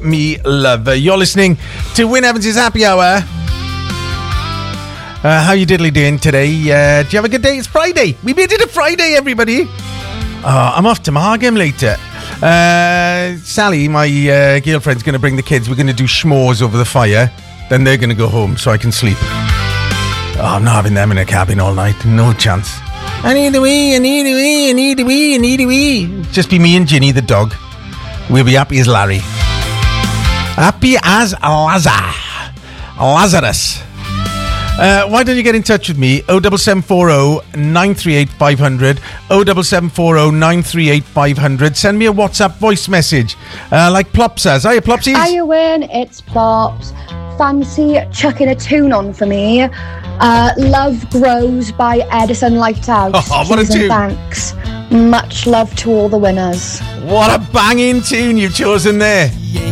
me love. You're listening to Wyn Evans' Happy Hour. How you diddly doing today? Do you have a good day? It's Friday. We made it a Friday, everybody. I'm off to Margam later. Sally, my girlfriend's going to bring the kids. We're going to do schmores over the fire. Then they're going to go home so I can sleep. I'm not having them in a cabin all night. No chance. I need a wee, I need a wee, I need a wee, I need a wee. Just be me and Ginny, the dog. We'll be happy as Larry. Happy as Lazarus. Why don't you get in touch with me? 07740 938 500. 07740 938 500. Send me a WhatsApp voice message. Like Plops says. Hiya, Plopsies. Hiya, Wyn. It's Plops. Fancy chucking a tune on for me. Love Grows by Edison Lighthouse. Oh, what a tune. Thanks. Much love to all the winners. What a banging tune you've chosen there.